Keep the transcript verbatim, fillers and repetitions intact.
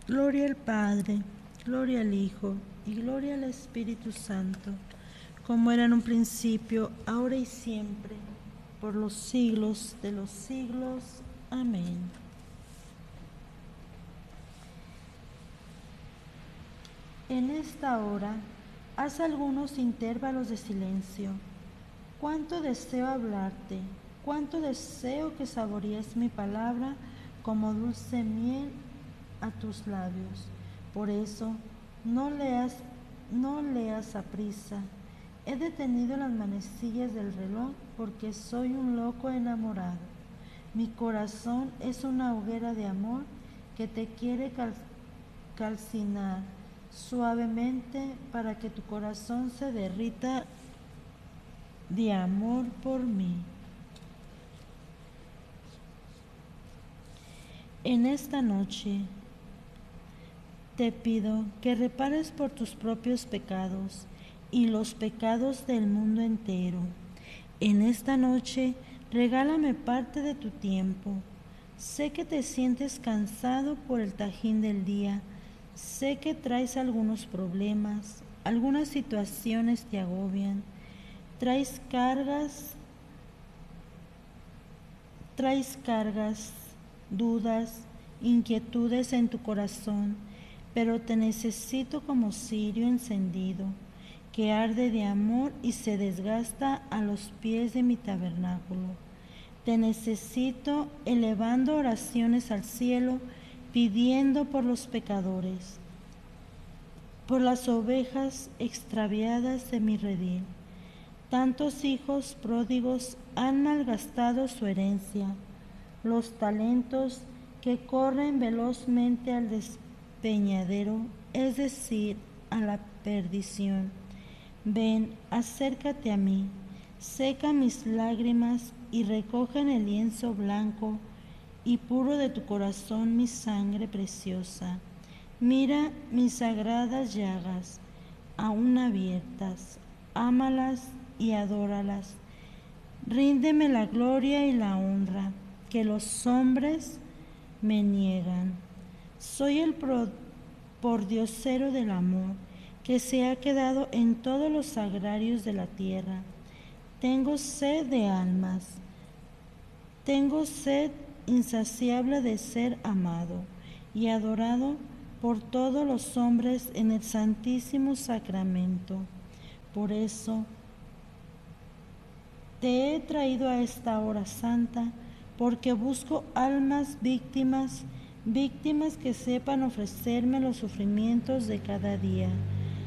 Gloria al Padre, gloria al Hijo y gloria al Espíritu Santo, como era en un principio, ahora y siempre, por los siglos de los siglos. Amén. En esta hora, haz algunos intervalos de silencio. Cuánto deseo hablarte, cuánto deseo que saborees mi palabra como dulce miel a tus labios. Por eso, no leas, no leas a prisa. He detenido las manecillas del reloj porque soy un loco enamorado. Mi corazón es una hoguera de amor que te quiere cal calcinar suavemente para que tu corazón se derrita de amor por mí. En esta noche te pido que repares por tus propios pecados y los pecados del mundo entero. En esta noche regálame parte de tu tiempo. Sé que te sientes cansado por el trajín del día. Sé que traes algunos problemas, algunas situaciones te agobian. Traes cargas, traes cargas, dudas, inquietudes en tu corazón, pero te necesito como cirio encendido, que arde de amor y se desgasta a los pies de mi tabernáculo. Te necesito elevando oraciones al cielo, pidiendo por los pecadores, por las ovejas extraviadas de mi redil. Tantos hijos pródigos han malgastado su herencia, los talentos que corren velozmente al despeñadero, es decir, a la perdición. Ven, acércate a mí, seca mis lágrimas y recoge en el lienzo blanco y puro de tu corazón mi sangre preciosa. Mira mis sagradas llagas, aún abiertas, ámalas y adóralas. Ríndeme la gloria y la honra que los hombres me niegan. Soy el pordiosero del amor que se ha quedado en todos los sagrarios de la tierra. Tengo sed de almas, tengo sed insaciable de ser amado y adorado por todos los hombres en el santísimo sacramento. Por eso te he traído a esta hora santa, porque busco almas víctimas, víctimas que sepan ofrecerme los sufrimientos de cada día,